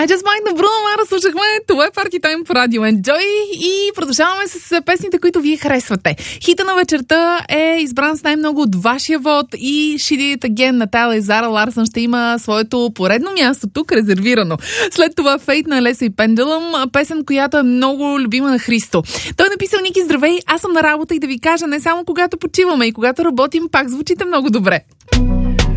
I Just Might на Бруно Мара слушахме. Това е Парти Тайм по радио Enjoy и продължаваме с песните, които вие харесвате. Хита на вечерта е избран с най-много от вашия вод и She Did It Again на Тайла и Зара Ларсън ще има своето поредно място тук резервирано. След това Фейт на Леса и Пендулъм, песен, която е много любима на Христо. Той е написал: Ники, здравей, аз съм на работа и да ви кажа, не само когато почиваме и когато работим, пак звучите много добре.